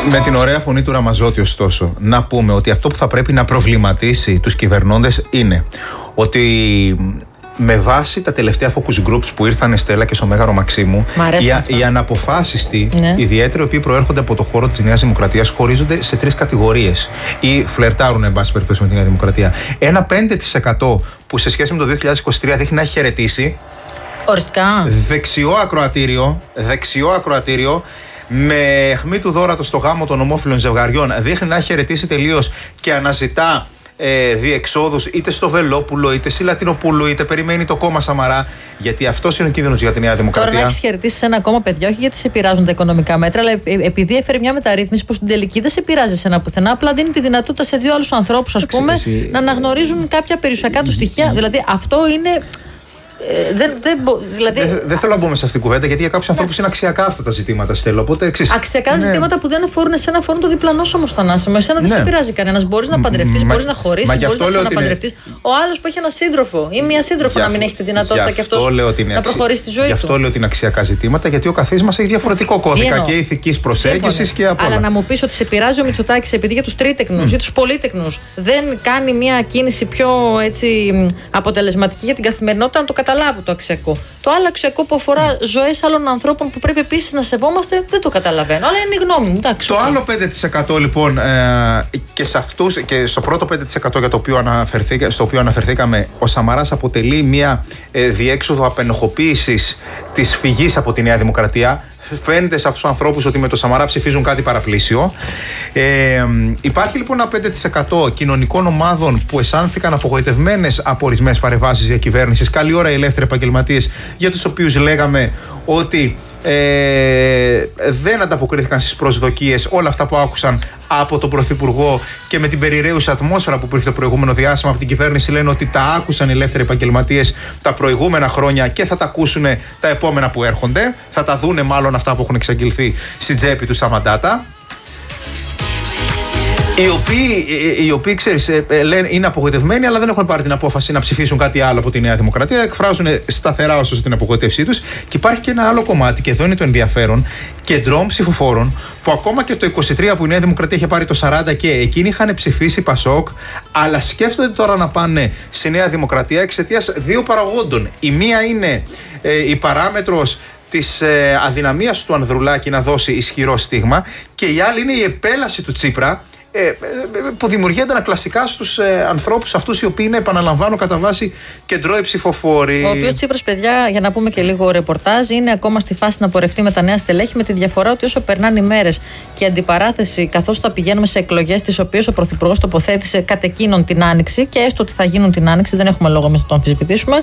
Με την ωραία φωνή του Ραμαζότη, ωστόσο, να πούμε ότι αυτό που θα πρέπει να προβληματίσει τους κυβερνώντες είναι ότι με βάση τα τελευταία focus groups που ήρθαν Στέλλα και στο Μέγαρο Μαξίμου, οι αναποφάσιστοι, ιδιαίτερα οι οποίοι προέρχονται από το χώρο της Νέας Δημοκρατίας, χωρίζονται σε 3 κατηγορίες ή φλερτάρουν, εν πάση περιπτώσει, με τη Νέα Δημοκρατία. Ένα 5% που σε σχέση με το 2023 δείχνει να έχει χαιρετήσει. Οριστικά. Δεξιό ακροατήριο. Με αιχμή του δώρατο στο γάμο των ομόφυλων ζευγαριών, δείχνει να έχει χαιρετήσει τελείως και αναζητά διεξόδους είτε στο Βελόπουλο, είτε στη Λατινοπούλου, είτε περιμένει το κόμμα Σαμαρά. Γιατί αυτός είναι ο κίνδυνος για τη Νέα Δημοκρατία. Τώρα να έχεις χαιρετήσει σε ένα κόμμα, παιδιά, όχι γιατί σε πειράζουν τα οικονομικά μέτρα, αλλά επειδή έφερε μια μεταρρύθμιση που στην τελική δεν σε πειράζει σε ένα πουθενά, απλά δίνει τη δυνατότητα σε 2 άλλους ανθρώπους, ας πούμε, να αναγνωρίζουν κάποια περιουσιακά του στοιχεία. Δηλαδή αυτό είναι. Δεν θέλω να μπούμε σε αυτήν την κουβέντα, γιατί για κάποιους ανθρώπους είναι αξιακά αυτά τα ζητήματα, Στέλλα. Οπότε αξιακά ζητήματα που δεν αφορούν εσένα, αφορούν το διπλανό σου όμως, Θανάση. Εσένα δεν σε πειράζει κανένας. Μπορείς να παντρευτείς, μπορείς να χωρίσεις, μπορείς να ξαναπαντρευτείς. Ο άλλος που έχει ένα σύντροφο ή μία σύντροφο να μην έχει τη δυνατότητα και αυτός να προχωρήσει τη ζωή του. Γι' αυτό λέω ότι είναι αξιακά ζητήματα, γιατί ο καθής μας έχει διαφορετικό κώδικα και ηθικής προσέγγισης και από όλα. Αλλά να μου πεις ότι σε πειράζει ο Μητσοτάκης επειδή για τους τρίτεκνους ή τους πολίτεκνους δεν κάνει μια κίνηση πιο αποτελεσματική για την καθημερινότητα, να το καταλάβω το αξιακό. Το άλλο αξιακό που αφορά ζωές άλλων ανθρώπων που πρέπει επίσης να σεβόμαστε, δεν το καταλαβαίνω. Αλλά είναι η γνώμη μου. Εντάξει. Το άλλο 5% λοιπόν και σε αυτούς, και στο πρώτο 5% για το οποίο αναφερθήκαμε, ο Σαμαράς αποτελεί μια διέξοδο απενοχοποίησης της φυγής από τη Νέα Δημοκρατία. Φαίνεται σε αυτούς τους ανθρώπους ότι με το Σαμαρά ψηφίζουν κάτι παραπλήσιο. Υπάρχει λοιπόν ένα 5% κοινωνικών ομάδων που αισθάνθηκαν απογοητευμένες από ορισμένες παρεμβάσεις διακυβέρνησης. Καλή ώρα οι ελεύθεροι επαγγελματίες, για τους οποίους λέγαμε ότι δεν ανταποκρίθηκαν στις προσδοκίες όλα αυτά που άκουσαν από τον Πρωθυπουργό και με την περιραίουσα ατμόσφαιρα που υπήρχε το προηγούμενο διάστημα από την κυβέρνηση. Λένε ότι τα άκουσαν οι ελεύθεροι επαγγελματίες τα προηγούμενα χρόνια και θα τα ακούσουν τα επόμενα που έρχονται. Θα τα δούνε μάλλον αυτά που έχουν εξαγγελθεί στην τσέπη του Σαμαντάτα. Οι οποίοι ξέρεις, λένε, είναι απογοητευμένοι, αλλά δεν έχουν πάρει την απόφαση να ψηφίσουν κάτι άλλο από τη Νέα Δημοκρατία. Εκφράζουν σταθερά όσο την απογοήτευσή τους. Και υπάρχει και ένα άλλο κομμάτι, και εδώ είναι το ενδιαφέρον, κεντρών ψηφοφόρων, που ακόμα και το 23 που η Νέα Δημοκρατία είχε πάρει το 40 και εκείνοι είχαν ψηφίσει Πασόκ, αλλά σκέφτονται τώρα να πάνε στη Νέα Δημοκρατία εξαιτίας 2 παραγόντων. Η μία είναι η παράμετρος της αδυναμίας του Ανδρουλάκη να δώσει ισχυρό στίγμα, και η άλλη είναι η επέλαση του Τσίπρα, που δημιουργεί αντανακλαστικά στους ανθρώπους αυτούς οι οποίοι είναι, επαναλαμβάνω, κατά βάση κεντρώοι ψηφοφόροι. Ο οποίος Τσίπρας, παιδιά, για να πούμε και λίγο ρεπορτάζ, είναι ακόμα στη φάση να πορευτεί με τα νέα στελέχη, με τη διαφορά ότι όσο περνάνε οι μέρες και η αντιπαράθεση, καθώς θα πηγαίνουμε σε εκλογές, τις οποίες ο Πρωθυπουργός τοποθέτησε κατ' εκείνον την Άνοιξη, και έστω ότι θα γίνουν την Άνοιξη, δεν έχουμε λόγο εμείς να το αμφισβητήσουμε.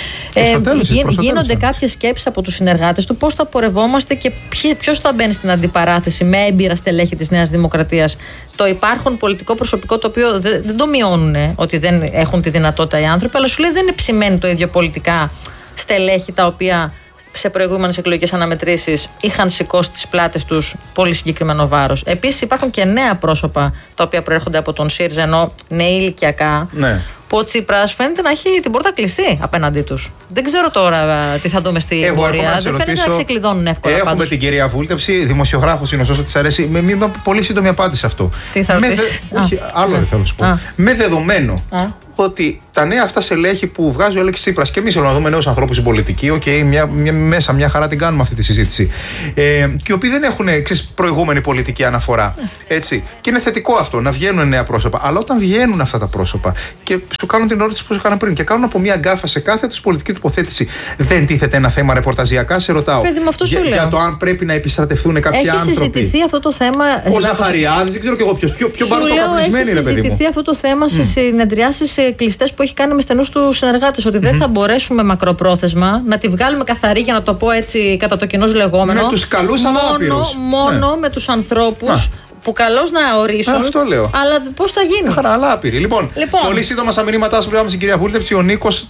Γίνονται κάποιες σκέψεις από τους συνεργάτες του πώς θα πορευόμαστε και ποιος θα μπαίνει στην αντιπαράθεση με έμπειρα στελέχη της Νέας Δημοκρατίας. Το υπάρχουν πολιτικό προσωπικό, το οποίο δεν το μειώνουν ότι δεν έχουν τη δυνατότητα οι άνθρωποι, αλλά σου λέει δεν είναι ψημένοι το ίδιο πολιτικά στελέχη τα οποία σε προηγούμενες εκλογικές αναμετρήσεις είχαν σηκώσει τις πλάτες τους πολύ συγκεκριμένο βάρος. Επίσης υπάρχουν και νέα πρόσωπα τα οποία προέρχονται από τον ΣΥΡΙΖΑ, ενώ νέοι ηλικιακά. Ναι. Που ο Τσίπρας φαίνεται να έχει την πόρτα κλειστή απέναντί τους. Δεν ξέρω τώρα τι θα δούμε στην πορεία. Δεν φαίνεται να ξεκλειδώνουν εύκολα. Έχουμε πάντως την κυρία Βούλτεψη, δημοσιογράφος είναι, όσο της αρέσει. Με μια πολύ σύντομη απάντηση σε αυτό. Τι θα ρωτήσει? Όχι, άλλο δεν θέλω να σου πω. Με δεδομένο ότι τα νέα αυτά στελέχη που βγάζει ο Αλέξης Τσίπρας, και εμείς θέλουμε να δούμε νέους ανθρώπους στην πολιτική, μέσα μια χαρά την κάνουμε αυτή τη συζήτηση. Και οι οποίοι δεν έχουν προηγούμενη πολιτική αναφορά. Έτσι. Και είναι θετικό αυτό, να βγαίνουν νέα πρόσωπα. Αλλά όταν βγαίνουν αυτά τα πρόσωπα και σου κάνουν την ερώτηση που σου έκανα πριν και κάνουν από μια γκάφα σε κάθε τους πολιτική τοποθέτηση, δεν τίθεται ένα θέμα ρεπορταζιακά? Σε ρωτάω. Παιδί, για το αν πρέπει να επιστρατευτούν κάποιοι άνθρωποι. Έχει συζητηθεί αυτό το θέμα. Ο Ζαχαριάδης, δεν ξέρω κι εγώ ποιο μπαρτοκαπνισμένοι είναι, παιδί μου. Έχει συζητηθεί αυτό το θέμα σε συνεδριάσεις κλειστές που έχει κάνει με στενούς του συνεργάτες, ότι δεν θα μπορέσουμε μακροπρόθεσμα να τη βγάλουμε καθαρή, για να το πω έτσι κατά το κοινός λεγόμενο. Με τους καλούς ανάπηρους. Μόνο με τους ανθρώπους που καλώς να ορίσουν. Αυτό λέω. Αλλά πώς θα γίνει? Χαρά, αλλά άπειροι. Λοιπόν, πολύ σύντομα στα μηνύματά σας στην κυρία Βούλτεψη. Ο Νίκος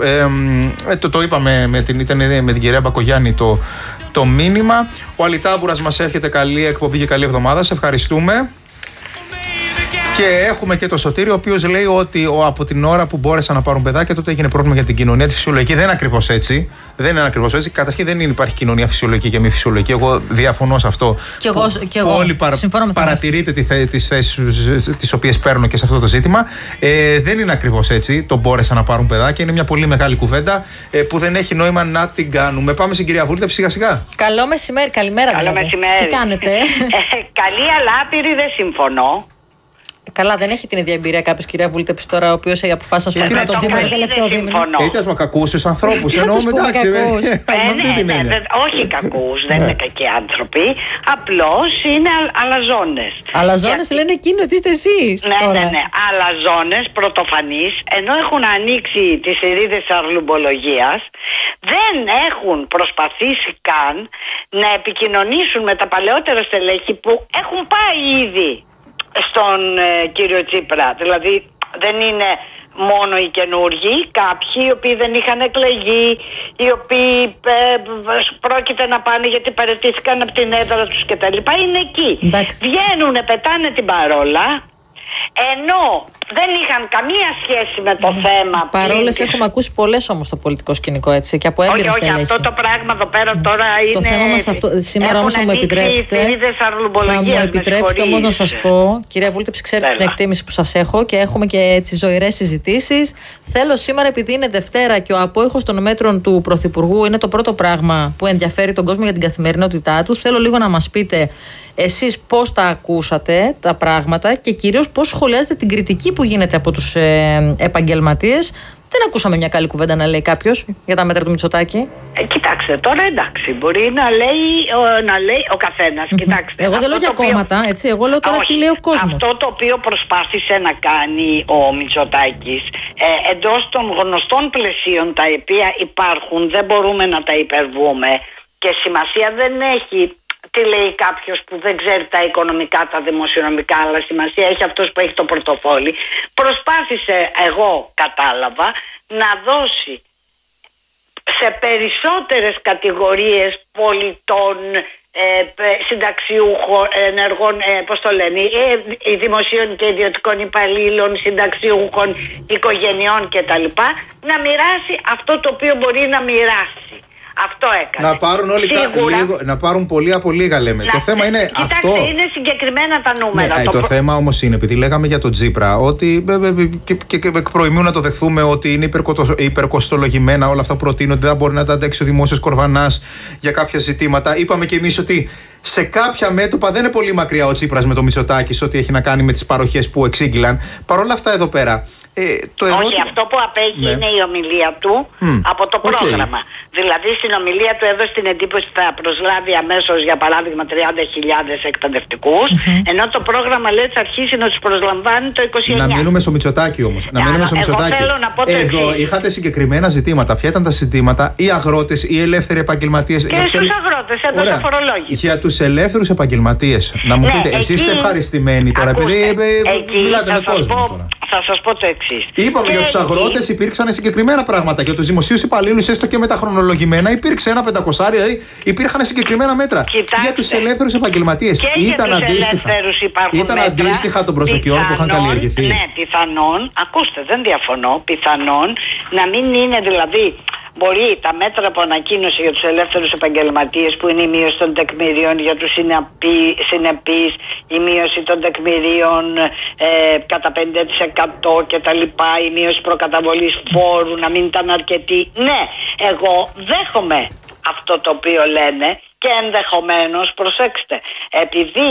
το είπαμε ήταν με την κυρία Μπακογιάννη το μήνυμα. Ο Αλιτάμπουρας μας εύχεται καλή εκπομπή και καλή εβδομάδα. Σε ευχαριστούμε. Και έχουμε και το Σωτήριο, ο οποίος λέει ότι από την ώρα που μπόρεσαν να πάρουν παιδάκια, τότε έγινε πρόβλημα για την κοινωνία τη φυσιολογική. Δεν είναι ακριβώς έτσι. Δεν είναι ακριβώς έτσι. Καταρχήν δεν υπάρχει κοινωνία φυσιολογική και μη φυσιολογική. Εγώ διαφωνώ σε αυτό. Και εγώ όλοι παρατηρείτε τις θέσεις τις οποίες παίρνω και σε αυτό το ζήτημα. Δεν είναι ακριβώς έτσι. Το μπόρεσαν να πάρουν παιδάκια. Είναι μια πολύ μεγάλη κουβέντα που δεν έχει νόημα να την κάνουμε. Πάμε στην κυρία Βούλτεψη σιγά-σιγά. Καλό μεσημέρι, καλημέρα. Καλό μεσημέρι. Τι κάνετε? Καλή, αλλά άπειρη δεν συμφωνώ. Καλά, δεν έχει την ίδια εμπειρία κάποιο, κυρία Βούλτεψη, τώρα ο οποίο έχει αποφάσει να σου πει το Τζίπρα το τελευταίο δίμηνο. Είτε με κακούς ανθρώπους, εννοώ μεταξύ. Όχι κακούς, δεν είναι κακοί άνθρωποι. Απλώς είναι αλαζόνες. Αλαζόνες λένε εκείνοι ότι είστε εσείς. Ναι. Αλαζόνες, πρωτοφανείς, ενώ έχουν ανοίξει τις σελίδες αρλουμπολογίας, δεν έχουν προσπαθήσει καν να επικοινωνήσουν με τα παλαιότερα στελέχη που έχουν πάει ήδη στον κύριο Τσίπρα. Δηλαδή δεν είναι μόνο οι καινούργοι, κάποιοι οι οποίοι δεν είχαν εκλεγεί, οι οποίοι πρόκειται να πάνε γιατί παραιτήθηκαν από την έδρα τους κτλ. Είναι εκεί. Βγαίνουνε, πετάνε την παρόλα, ενώ δεν είχαν καμία σχέση με το θέμα. Παρόλες έχουμε ακούσει πολλές όμως στο πολιτικό σκηνικό, έτσι, και από έμπειρα στελέχη. Όχι, αυτό το πράγμα εδώ πέρα τώρα είναι. Το θέμα μας αυτό. Σήμερα όμως θα μου επιτρέψετε. Θα μου επιτρέψετε όμως να σας πω, κυρία Βούλτεψη, ξέρετε την εκτίμηση που σας έχω και έχουμε και έτσι ζωηρές συζητήσεις. Θέλω σήμερα, επειδή είναι Δευτέρα και ο απόϊχος των μέτρων του Πρωθυπουργού είναι το πρώτο πράγμα που ενδιαφέρει τον κόσμο για την καθημερινότητά του, θέλω λίγο να μας πείτε εσείς πώς τα ακούσατε τα πράγματα και κυρίως πώς σχολιάζετε την κριτική που γίνεται από τους επαγγελματίες. Δεν ακούσαμε μια καλή κουβέντα να λέει κάποιος για τα μέτρα του Μητσοτάκη. Κοιτάξτε, τώρα εντάξει, μπορεί να λέει ο καθένας. Κοιτάξτε, εγώ δεν λέω για κόμματα, έτσι. Εγώ λέω τώρα τι λέει ο κόσμος. Αυτό το οποίο προσπάθησε να κάνει ο Μητσοτάκης εντός των γνωστών πλαισίων τα οποία υπάρχουν, δεν μπορούμε να τα υπερβούμε και σημασία δεν έχει τι λέει κάποιος που δεν ξέρει τα οικονομικά, τα δημοσιονομικά, αλλά σημασία έχει αυτός που έχει το πορτοφόλι. Προσπάθησε, εγώ κατάλαβα, να δώσει σε περισσότερες κατηγορίες πολιτών, συνταξιούχων, ενεργών, πώς το λένε, δημοσίων και ιδιωτικών υπαλλήλων, συνταξιούχων, οικογενειών κτλ. Να μοιράσει αυτό το οποίο μπορεί να μοιράσει. Αυτό έκανε. Να πάρουν όλοι να πάρουν πολύ από λίγα, λέμε. Το θέμα είναι κοιτάξτε, αυτό. Είναι συγκεκριμένα τα νούμερα. Το θέμα όμως είναι, επειδή λέγαμε για τον Τσίπρα, ότι και εκ προημίου να το δεχθούμε ότι είναι υπερκοστολογημένα όλα αυτά που προτείνονται, δεν μπορεί να τα αντέξει ο δημόσιος κορβανάς για κάποια ζητήματα. Είπαμε κι εμείς ότι σε κάποια μέτωπα δεν είναι πολύ μακριά ο Τσίπρας με το Μητσοτάκη σε ό,τι έχει να κάνει με τις παροχές που εξήγηλαν. Παρ' όλα αυτά εδώ πέρα. Όχι, αυτό που απέχει είναι η ομιλία του από το πρόγραμμα. Δηλαδή στην ομιλία του έδωσε την εντύπωση ότι θα προσλάβει αμέσως, για παράδειγμα, 30.000 εκπαιδευτικούς, ενώ το πρόγραμμα λέει θα αρχίσει να τους προσλαμβάνει το 29. Να μείνουμε στο Μητσοτάκη όμως. Θέλω να πω το εδώ είχατε συγκεκριμένα ζητήματα. Ποια ήταν τα ζητήματα? Οι αγρότες, οι ελεύθεροι επαγγελματίες. Και στους αγρότες, έντονα φορολόγηση. Για τους ελεύθερους επαγγελματίες, να μου πείτε, εσείς είστε ευχαριστημένοι τώρα, επειδή μιλάτε με κόσμο. Θα σας πω το εξής. Είπαμε για τους αγρότες υπήρξαν συγκεκριμένα πράγματα. Για τους δημοσίους υπαλλήλους, έστω και μεταχρονολογημένα, υπήρξε ένα 500, δηλαδή υπήρχαν συγκεκριμένα μέτρα. Κοιτάξτε, για τους ελεύθερους επαγγελματίες. Ήταν αντίστοιχα των προσδοκιών που είχαν καλλιεργηθεί. Ναι, πιθανόν, ακούστε, δεν διαφωνώ, πιθανόν να μην είναι δηλαδή. Μπορεί τα μέτρα που ανακοίνωσε για τους ελεύθερους επαγγελματίες, που είναι η μείωση των τεκμηρίων για τους συνεπείς, η μείωση των τεκμηρίων κατά 50% και τα λοιπά, η μείωση προκαταβολής φόρου να μην ήταν αρκετή. Ναι, εγώ δέχομαι αυτό το οποίο λένε και ενδεχομένως, προσέξτε, επειδή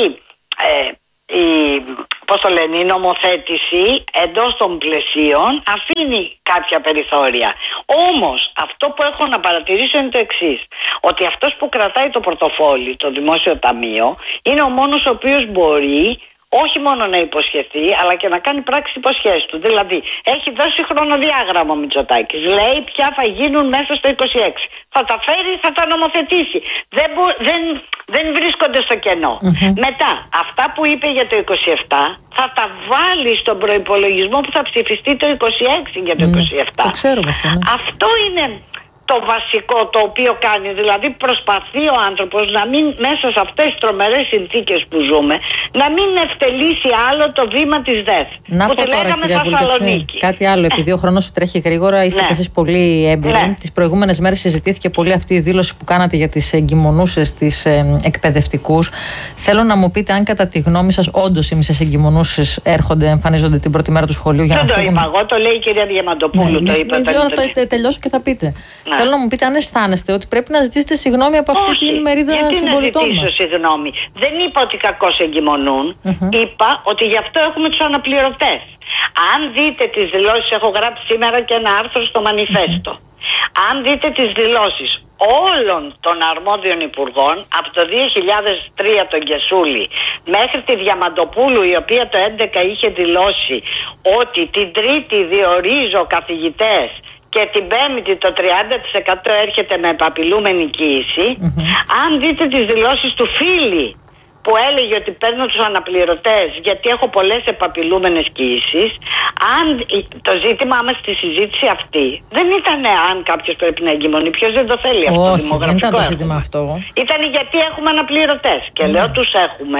η νομοθέτηση εντός των πλαισίων αφήνει κάποια περιθώρια. Όμως αυτό που έχω να παρατηρήσω είναι το εξής, ότι αυτός που κρατάει το πορτοφόλι, το Δημόσιο Ταμείο, είναι ο μόνος ο οποίος μπορεί όχι μόνο να υποσχεθεί, αλλά και να κάνει πράξη υποσχέσεις του. Δηλαδή, έχει δώσει χρονοδιάγραμμα ο Μητσοτάκης. Λέει ποια θα γίνουν μέσα στο 26. Θα τα φέρει, θα τα νομοθετήσει. Δεν βρίσκονται στο κενό. Μετά, αυτά που είπε για το 27, θα τα βάλει στον προϋπολογισμό που θα ψηφιστεί το 26 για το 27. Το ξέρουμε αυτό. Ναι. Αυτό είναι το βασικό το οποίο κάνει. Δηλαδή προσπαθεί ο άνθρωπος να μην, μέσα σε αυτές τις τρομερές συνθήκες που ζούμε, να μην ευτελίσει άλλο το βήμα της ΔΕΘ. Να που πω τη τώρα, λέγαμε κυρία Βουλτεψέ, κάτι άλλο, επειδή ο χρόνος σου τρέχει γρήγορα, είστε και εσείς πολύ έμπειροι. Τις προηγούμενες μέρες συζητήθηκε πολύ αυτή η δήλωση που κάνατε για τις εγκυμονούσες, τις εκπαιδευτικούς. Θέλω να μου πείτε αν κατά τη γνώμη σας όντως οι μισές εγκυμονούσες εμφανίζονται την πρώτη μέρα του σχολείου για να φύγουν. Δεν το είπα εγώ, το λέει η κυρία Διαμαντοπούλου. Το είπα. Θα τελειώσω και θα πείτε. Θέλω να μου πείτε αν αισθάνεστε ότι πρέπει να ζητήσετε συγγνώμη από αυτή την μερίδα συμπολιτών μας. Να ζητήσω συγγνώμη. Δεν είπα ότι κακώς εγκυμονούν. Είπα ότι γι' αυτό έχουμε τους αναπληρωτές. Αν δείτε τις δηλώσεις, έχω γράψει σήμερα και ένα άρθρο στο Μανιφέστο. Αν δείτε τις δηλώσεις όλων των αρμόδιων υπουργών από το 2003 τον Κεσούλη μέχρι τη Διαμαντοπούλου, η οποία το 2011 είχε δηλώσει ότι την Τρίτη διορίζω καθηγητές και την Πέμπτη το 30% έρχεται με επαπειλούμενη κοίηση. Αν δείτε τις δηλώσεις του Φίλη που έλεγε ότι παίρνω τους αναπληρωτές γιατί έχω πολλές επαπειλούμενες κοίησεις, το ζήτημα μας στη συζήτηση αυτή δεν ήταν αν κάποιος πρέπει να εγκυμονεί, ποιος δεν το θέλει αυτό. Όχι, δεν ήταν το ζήτημα αυτό. Ήταν γιατί έχουμε αναπληρωτές και λέω τους έχουμε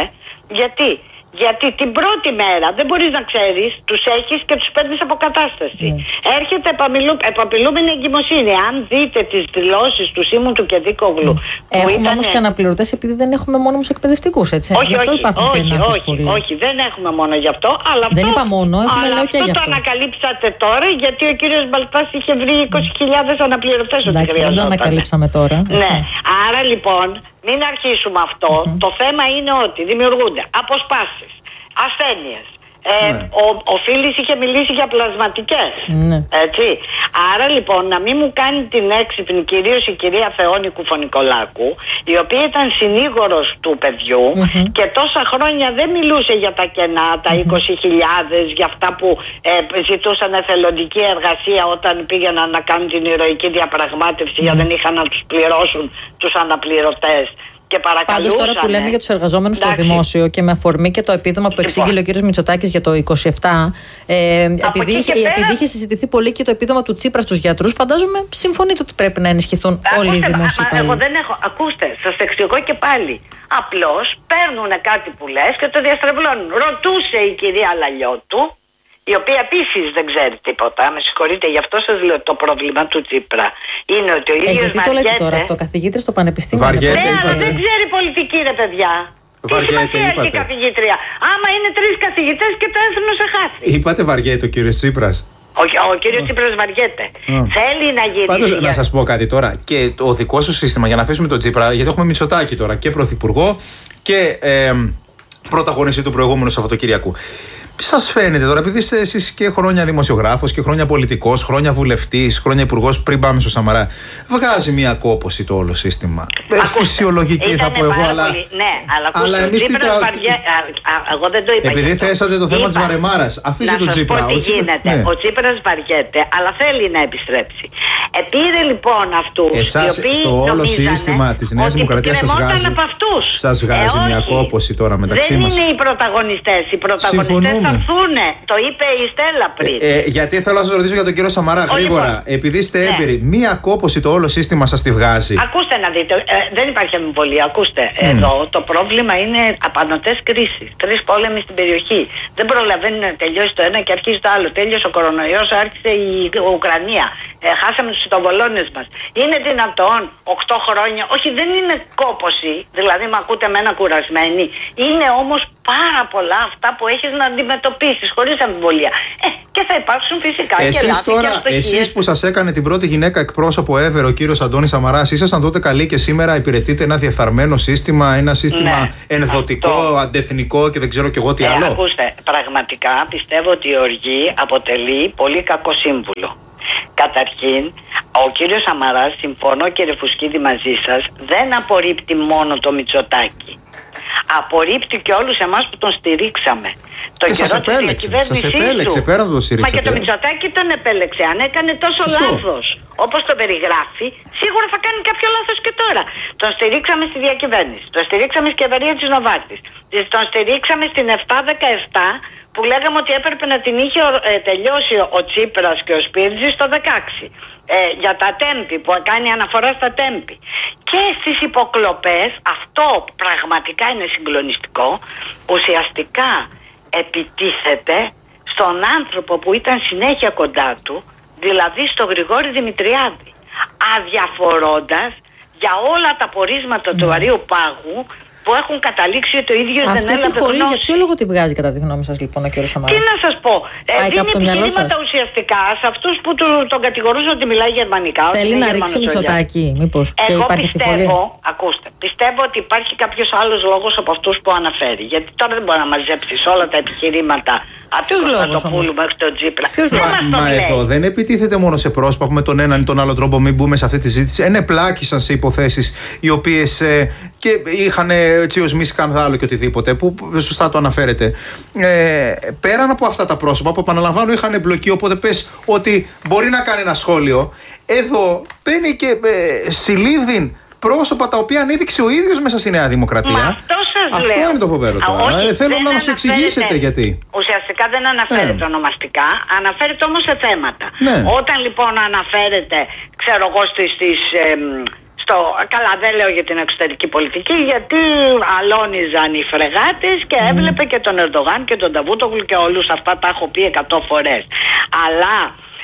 γιατί την πρώτη μέρα δεν μπορείς να ξέρεις, τους έχεις και τους παίρνεις από κατάσταση. Έρχεται επαπειλούμενη εγκυμοσύνη. Αν δείτε τις δηλώσεις του Σίμου του Κεδίκογλου. Έχουμε όμως και αναπληρωτές επειδή δεν έχουμε μόνιμους εκπαιδευτικούς, έτσι. Όχι, δεν έχουμε μόνο γι' αυτό. Αλλά δεν είπα μόνο, έχουμε λέω και γι' αυτό. Το ανακαλύψατε τώρα γιατί ο κύριος Μπαλτάς είχε βρει 20.000 αναπληρωτές. Εντάξει, δεν το ανακαλύψαμε τώρα. Ναι, άρα λοιπόν. Μην αρχίσουμε αυτό. Το θέμα είναι ότι δημιουργούνται αποσπάσεις, ασθένειες. Ο Φίλης είχε μιλήσει για πλασματικές. Έτσι. Άρα λοιπόν να μην μου κάνει την έξυπνη κυρίως η κυρία Θεόνη Κουφονικολάκου, η οποία ήταν συνήγορος του παιδιού και τόσα χρόνια δεν μιλούσε για τα κενά, τα 20.000, για αυτά που ζητούσαν εθελοντική εργασία όταν πήγαιναν να κάνουν την ηρωική διαπραγμάτευση γιατί δεν είχαν να τους πληρώσουν τους αναπληρωτές. Πάντως τώρα που λέμε για τους εργαζόμενους στο δημόσιο και με αφορμή και το επίδομα που εξήγηλε ο κύριος Μητσοτάκης για το 27, επειδή είχε συζητηθεί πολύ και το επίδομα του Τσίπρα στους γιατρούς, φαντάζομαι συμφωνείτε ότι πρέπει να ενισχυθούν όλοι οι δημόσιοι υπάλληλοι. Εγώ δεν έχω. Ακούστε, σας εξηγώ και πάλι. Απλώς παίρνουν κάτι που λες και το διαστρεβλώνουν. Ρωτούσε η κυρία Λαλιώτου, η οποία επίσης δεν ξέρει τίποτα. Με συγχωρείτε, γι' αυτό σας λέω το πρόβλημα του Τσίπρα. Είναι ότι ο ίδιος γιατί το λέτε τώρα αυτό, καθηγήτρια στο πανεπιστήμιο. Δεν ξέρει πολιτική, ρε παιδιά. Βαριέται, είπατε. Καθηγήτρια. Άμα είναι 3 καθηγητές και το έθνο σε χάσει. Είπατε βαριέται ο κύριος Τσίπρας. Ο κύριος Τσίπρας βαριέται. Θέλει να γίνει. Πάντως να σας πω κάτι τώρα. Και το δικό σου σύστημα, για να αφήσουμε τον Τσίπρα, γιατί έχουμε Μητσοτάκη τώρα και πρωθυπουργό και πρωταγωνιστή του προηγούμενου Σαββατοκυριακού. Σας φαίνεται τώρα, επειδή είστε εσείς και χρόνια δημοσιογράφος και χρόνια πολιτικός, χρόνια βουλευτής, χρόνια υπουργός, πριν πάμε στο Σαμαρά, βγάζει μια κόπωση το όλο σύστημα. Φυσιολογική θα πω εγώ, αλλά εμείς τι εγώ δεν το είπα. Επειδή θέσατε το θέμα της Βαρεμάρας, αφήστε τον Τσίπρα. Ο Τσίπρας βαριέται, αλλά θέλει να επιστρέψει. Επήρε λοιπόν αυτούς το όλο σύστημα της Νέας Δημοκρατίας σας βγάζει μια κόπωση τώρα μεταξύ μας. Δεν είναι οι πρωταγωνιστές. Οι πρωταγωνιστές θα έρθουνε. Το είπε η Στέλλα πριν. Γιατί θέλω να σας ρωτήσω για τον κύριο Σαμαρά γρήγορα. Επειδή είστε έμπειροι, μία κόπωση το όλο σύστημα σας τη βγάζει. Ακούστε να δείτε. Δεν υπάρχει αμφιβολία. Ακούστε. Εδώ το πρόβλημα είναι απανωτές κρίσεις. 3 πόλεμοι στην περιοχή. Δεν προλαβαίνει να τελειώσει το ένα και αρχίζει το άλλο. Τέλειωσε ο κορονοϊός, άρχισε η Ουκρανία. Χάσαμε τους σιτοβολώνες μας. Είναι δυνατόν 8 χρόνια? Όχι, δεν είναι κόπωση. Δηλαδή, με ακούτε εμένα κουρασμένη. Είναι όμως πάρα πολλά αυτά που έχεις να αντιμετωπίσεις, χωρίς αμφιβολία. Και θα υπάρξουν φυσικά και λάθη και αστοχίες. Εσείς που σας έκανε την πρώτη γυναίκα εκπρόσωπο ever, ο κύριος Αντώνης Σαμαράς, ήσασταν τότε καλοί και σήμερα υπηρετείτε ένα διεφθαρμένο σύστημα, ένα σύστημα ενδοτικό, αντεθνικό και δεν ξέρω κι εγώ τι άλλο? Ακούστε, πραγματικά πιστεύω ότι η οργή αποτελεί πολύ κακό σύμβουλο. Καταρχήν, ο κύριος Σαμαράς, συμφωνώ κύριε Φουσκίδη μαζί σας, δεν απορρίπτει μόνο το Μητσοτάκη. Απορρίπτει και όλους εμάς που τον στηρίξαμε. Το καιρό σας επέλεξε πέρα το στηρίξατε. Μα και το Μητσοτάκη τον επέλεξε. Αν έκανε τόσο λάθος όπως το περιγράφει, σίγουρα θα κάνει κάποιο λάθος και τώρα. Τον στηρίξαμε στη διακυβέρνηση. Τον στηρίξαμε στην ευαρία της Νοβάρτης. Τον στηρίξαμε στην 7-17 που λέγαμε ότι έπρεπε να την είχε τελειώσει ο Τσίπρας και ο Σπίρτζης στο 16 για τα τέμπη, που κάνει αναφορά στα τέμπη. Και στις υποκλοπές, αυτό πραγματικά είναι συγκλονιστικό, ουσιαστικά επιτίθεται στον άνθρωπο που ήταν συνέχεια κοντά του, δηλαδή στο Γρηγόρη Δημητριάδη, αδιαφορώντας για όλα τα πορίσματα του Αρείου Πάγου που έχουν καταλήξει ότι ο ίδιος δεν έλαβε γνώση. Αυτή τη για ποιο λόγο τη βγάζει κατά τη γνώμη σας λοιπόν ο κ. Σαμαράς? Τι να σας πω, δίνει επιχειρήματα ουσιαστικά σε αυτούς που τον κατηγορούσαν ότι μιλάει γερμανικά. Θέλει να ρίξει Μητσοτάκη μήπως? Εγώ πιστεύω ότι υπάρχει κάποιος άλλος λόγος από αυτούς που αναφέρει. Γιατί τώρα δεν μπορεί να μαζέψεις όλα τα επιχειρήματα από τον Κωνσταντοπούλου μέχρι τον Τσίπρα. Μα εδώ δεν επιτίθεται μόνο σε πρόσωπα που με τον έναν ή τον άλλο τρόπο, μην μπούμε σε αυτή τη ζήτηση, ενεπλάκησαν σε υποθέσεις οι οποίες και είχαν έτσι ως μη σκανδάλο και οτιδήποτε, που σωστά το αναφέρετε. Πέραν από αυτά τα πρόσωπα που επαναλαμβάνω είχαν εμπλοκή, οπότε πες ότι μπορεί να κάνει ένα σχόλιο. Εδώ παίρνει και συλλήβδιν πρόσωπα τα οποία ανέδειξε ο ίδιος μέσα στη Νέα Δημοκρατία. Αυτό είναι το φοβερό τώρα. Θέλω να μας εξηγήσετε γιατί. Ουσιαστικά δεν αναφέρεται ονομαστικά, αναφέρεται όμως σε θέματα. Ναι. Όταν λοιπόν αναφέρεται, ξέρω εγώ, καλά δεν λέω για την εξωτερική πολιτική, γιατί αλώνιζαν οι φρεγάτες και έβλεπε και τον Ερντογάν και τον Νταβούτογλου και όλους αυτά, τα έχω πει 100 φορές. Αλλά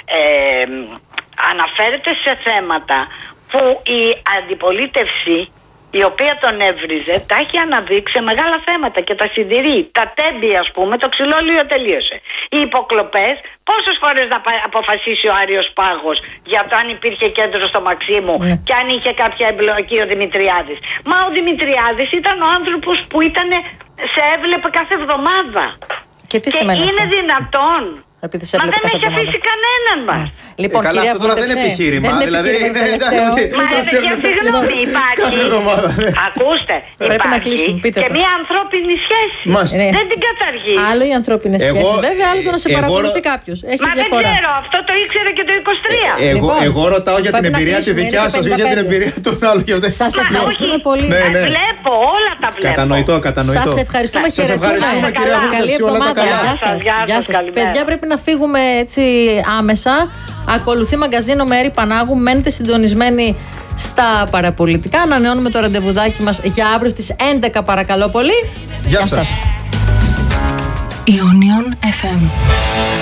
αναφέρεται σε θέματα που η αντιπολίτευση, η οποία τον έβριζε, τα έχει αναδείξει σε μεγάλα θέματα και τα συντηρεί. Τα τέμπη, ας πούμε, το ξυλόλιο τελείωσε. Οι υποκλοπές, πόσες φορές να αποφασίσει ο Άριος Πάγος για το αν υπήρχε κέντρο στο Μαξίμου και αν είχε κάποια εμπλοκή ο Δημητριάδης? Μα ο Δημητριάδης ήταν ο άνθρωπος που σε έβλεπε κάθε εβδομάδα. Και είναι δυνατόν? Μα δεν έχει αφήσει κανέναν μας. Λοιπόν, καλά, αυτό τώρα δεν είναι επιχείρημα. Δηλαδή είναι. Συγγνώμη, υπάρχει. Ακούστε, υπάρχει και μια ανθρώπινη σχέση. Δεν την καταργεί. Άλλο η ανθρώπινη σχέση, βέβαια, άλλο το να σε παρακολουθεί κάποιος. Μα δεν ξέρω, αυτό το ήξερε και το 23. Εγώ ρωτάω για την εμπειρία τη δικιά σας, όχι για την εμπειρία των άλλων. Σας ευχαριστούμε πολύ. Βλέπω, όλα τα βλέπω. Κατανοητό. Σας ευχαριστούμε, χαιρετούμε. Καλή εβδομάδα. Γεια σας. Παιδιά, πρέπει να φύγουμε έτσι άμεσα. Ακολουθεί μαγκαζίνο με Έρη Πανάγου. Μένετε συντονισμένοι στα παραπολιτικά. Ανανεώνουμε το ραντεβουδάκι μας για αύριο στις 11, παρακαλώ πολύ. Γεια σας. Ionion FM.